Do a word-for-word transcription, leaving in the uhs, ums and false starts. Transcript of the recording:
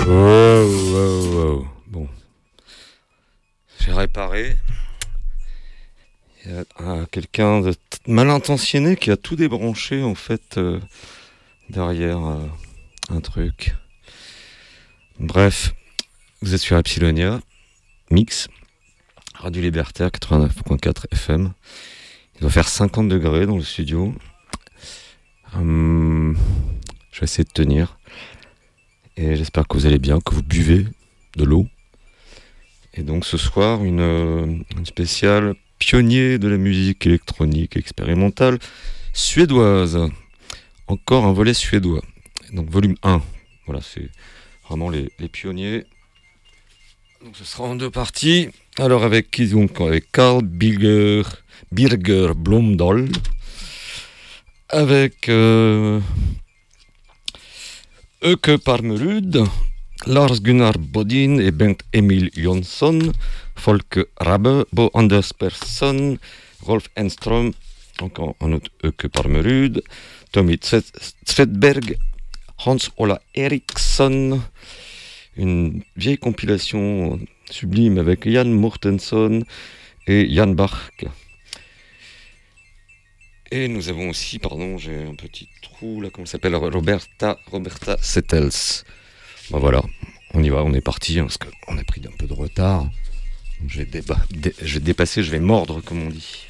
Oh, oh, oh. Bon. J'ai réparé. Il y a un, quelqu'un de t- mal intentionné qui a tout débranché en fait euh, derrière euh, un truc. Bref, vous êtes sur Epsilonia, Mix, Radio Libertaire quatre-vingt-neuf virgule quatre F M. Il doit faire cinquante degrés dans le studio. Hum, je vais essayer de tenir. Et j'espère que vous allez bien, que vous buvez de l'eau. Et donc ce soir, une, une spéciale pionnier de la musique électronique expérimentale suédoise. Encore un volet suédois. Donc volume un. Voilà, c'est vraiment les, les pionniers. Donc ce sera en deux parties. Alors avec qui donc avec Carl Birger, Birger Blomdahl. Avec euh, Øke Parmerud, Lars Gunnar Bodin et Bengt Emil Jonsson, Folke Rabbe, Bo Anders Persson, Rolf Enström, encore un autre Øke Parmerud, Tommy Tvedberg, Hans Ola Eriksson, une vieille compilation sublime avec Jan Mortensen et Jan Bach. Et nous avons aussi, pardon, j'ai un petit trou là, comment ça s'appelle, Roberta, Roberta Settels. Ben voilà, on y va, on est parti, hein, parce qu'on a pris un peu de retard. Donc je vais, déba- dé- je vais dépasser, je vais mordre, comme on dit.